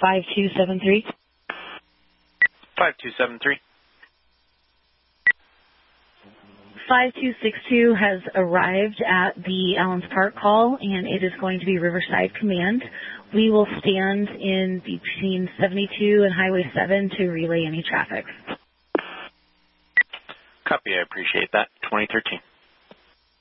5273. 5273. 5262 has arrived at the Allens Park call, and it is going to be Riverside Command. We will stand in between 72 and Highway 7 to relay any traffic. Copy. I appreciate that. 2013.